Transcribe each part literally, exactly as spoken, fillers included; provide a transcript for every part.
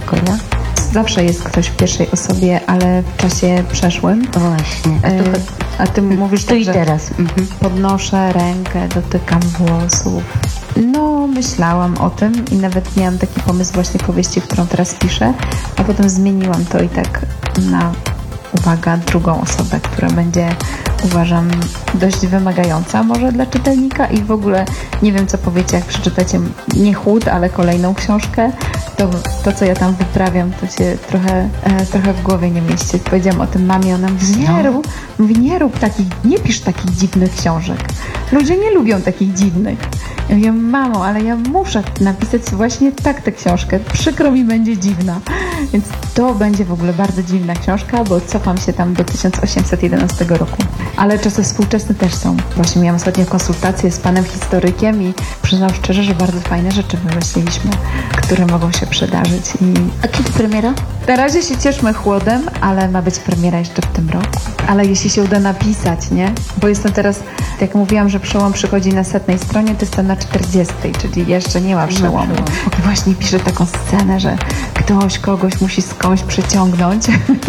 tylko ja? Zawsze jest ktoś w pierwszej osobie, ale w czasie przeszłym. To właśnie. E, a ty mówisz tu tak, i że teraz. Mhm. podnoszę rękę, dotykam włosów. No, myślałam o tym i nawet miałam taki pomysł właśnie powieści, którą teraz piszę, a potem zmieniłam to i tak na, uwaga, drugą osobę, która będzie, uważam, dość wymagająca może dla czytelnika i w ogóle nie wiem, co powiecie, jak przeczytacie nie Chłód, ale kolejną książkę, to, to co ja tam wyprawiam, to się trochę, e, trochę w głowie nie mieści. Powiedziałam o tym mamie, ona mówi, nie rób, mówi, nie rób takich, nie pisz takich dziwnych książek. Ludzie nie lubią takich dziwnych. Ja mówię, mamo, ale ja muszę napisać właśnie tak tę książkę. Przykro mi będzie dziwna. Więc to będzie w ogóle bardzo dziwna książka, bo cofam się tam do tysiąc osiemset jedenastego roku. Ale czasy współczesne też są. Właśnie miałam ostatnio konsultację z panem historykiem i przyznam szczerze, że bardzo fajne rzeczy wymyśliliśmy, które mogą się przydarzyć. I A kiedy premiera? na razie się cieszmy Chłodem, ale ma być premiera jeszcze w tym roku. Ale jeśli się uda napisać, nie? Bo jestem teraz, jak mówiłam, że przełom przychodzi na setnej stronie, to jestem na czterdziestej, czyli jeszcze nie ma przełomu. I właśnie piszę taką scenę, że ktoś kogoś musi skądś przeciągnąć.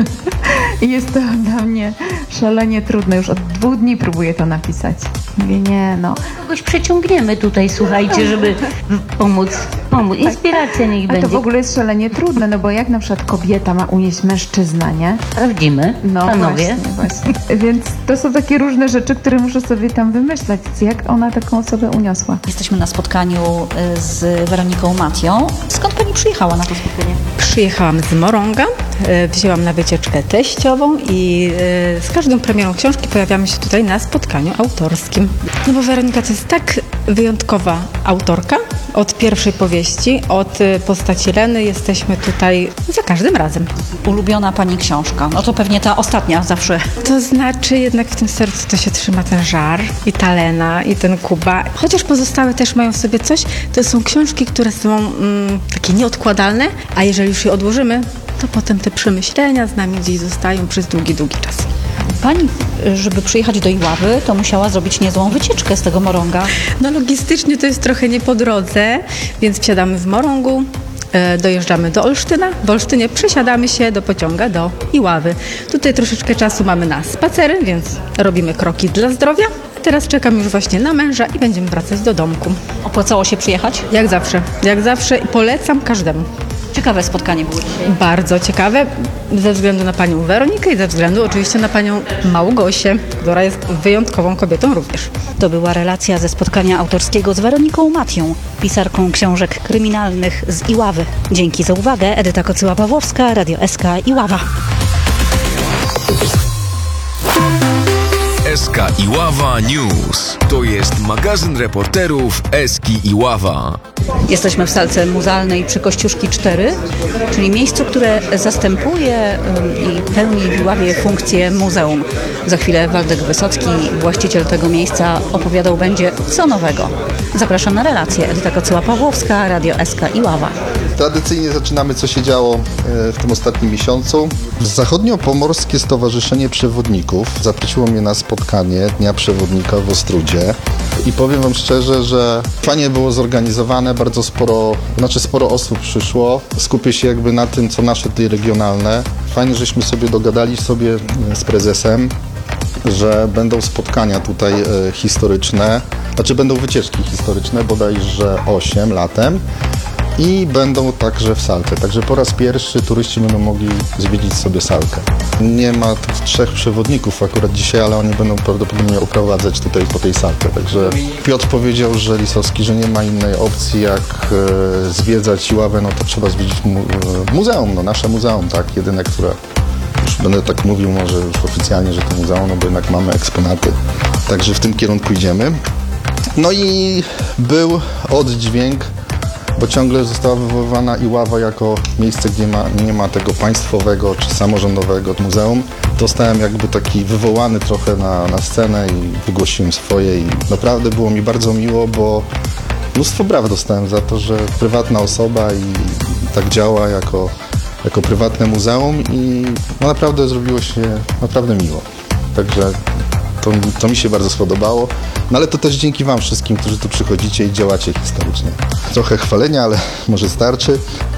I jest to dla mnie szalenie trudne. Już od dwóch dni próbuję to napisać. Mówię, nie, no. Kogoś przeciągniemy tutaj, słuchajcie, żeby pomóc. pomóc. Inspiracja niech A będzie. to w ogóle jest szalenie trudne, no bo jak na przykład kobieta ma unieść mężczyznę, nie? Sprawdzimy, No panowie. właśnie, właśnie. Więc to są takie różne rzeczy, które muszę sobie tam wymyślać, jak ona taką osobę uniosła. Jesteśmy na spotkaniu y, z Weroniką Matią. Skąd pani przyjechała na to spotkanie? Przyjechałam z Morąga, e, wzięłam na wycieczkę teściową i e, z każdą premierą książki pojawiamy się tutaj na spotkaniu autorskim. No bo Weronika to jest tak wyjątkowa autorka. Od pierwszej powieści, od e, postaci Leny jesteśmy tutaj za każdym razem. Ulubiona pani książka? No to pewnie ta ostatnia zawsze. To znaczy jednak w tym sercu to się trzyma ten żar i ta Lena i ten Kuba. Chociaż pozostałe też mają w sobie coś, to są książki, które są mm, takie nieodkładalne, a jeżeli już je odłożymy, to potem te przemyślenia z nami gdzieś zostają przez długi, długi czas. Pani, żeby przyjechać do Iławy, to musiała zrobić niezłą wycieczkę z tego Morąga. No logistycznie to jest trochę nie po drodze, więc wsiadamy w Morągu, e, dojeżdżamy do Olsztyna, w Olsztynie przesiadamy się do pociąga do Iławy. Tutaj troszeczkę czasu mamy na spacery, więc robimy kroki dla zdrowia. Teraz czekam już właśnie na męża i będziemy wracać do domku. Opłacało się przyjechać? Jak zawsze, jak zawsze i polecam każdemu. Ciekawe spotkanie było dzisiaj. Bardzo ciekawe, ze względu na panią Weronikę i ze względu oczywiście na panią Małgosię, która jest wyjątkową kobietą również. To była relacja ze spotkania autorskiego z Weroniką Matią, pisarką książek kryminalnych z Iławy. Dzięki za uwagę. Edyta Kocyła-Pawłowska, Radio S K Iława. S K Iława News. To jest magazyn reporterów Eski Iława. Jesteśmy w salce muzealnej przy Kościuszki cztery, czyli miejscu, które zastępuje i pełni w Iławie funkcję muzeum. Za chwilę Waldek Wysocki, właściciel tego miejsca, opowiadał będzie co nowego. Zapraszam na relację. Edyta Kocyła-Pawłowska, Radio S K Iława. Tradycyjnie zaczynamy, co się działo w tym ostatnim miesiącu. Zachodniopomorskie Stowarzyszenie Przewodników zaprosiło mnie na spotkanie Dnia Przewodnika w Ostródzie i powiem wam szczerze, że fajnie było zorganizowane, bardzo sporo, znaczy sporo osób przyszło. Skupię się jakby na tym, co nasze tutaj regionalne. Fajnie, żeśmy sobie dogadali sobie z prezesem, że będą spotkania tutaj e, historyczne, znaczy będą wycieczki historyczne, bodajże osiem latem. I będą także w Salce. Także po raz pierwszy turyści będą mogli zwiedzić sobie Salkę. Nie ma tych trzech przewodników akurat dzisiaj, ale oni będą prawdopodobnie oprowadzać tutaj po tej Salce. Także Piotr powiedział, że Lisowski, że nie ma innej opcji jak e, zwiedzać Iławę, no to trzeba zwiedzić mu, e, muzeum, no nasze muzeum, tak, jedyne, które już będę tak mówił może już oficjalnie, że to muzeum, no bo jednak mamy eksponaty. Także w tym kierunku idziemy. No i był oddźwięk, bo ciągle została wywoływana Iława jako miejsce, gdzie ma, nie ma tego państwowego czy samorządowego muzeum. Zostałem jakby taki wywołany trochę na, na scenę i wygłosiłem swoje i naprawdę było mi bardzo miło, bo mnóstwo braw dostałem za to, że prywatna osoba i, i tak działa jako, jako prywatne muzeum i no naprawdę zrobiło się naprawdę miło. Także to, to mi się bardzo spodobało. No ale to też dzięki wam wszystkim, którzy tu przychodzicie i działacie historycznie. Trochę chwalenia, ale może starczy.